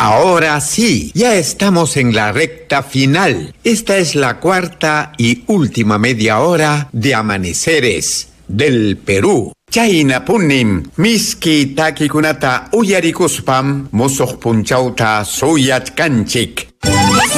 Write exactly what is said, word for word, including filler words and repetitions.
Ahora sí, ya estamos en la recta final. Esta es la cuarta y última media hora de Amaneceres del Perú. Chayna punim, miski takikunata uyarikuspam, mosoq punchauta suyat kanchik.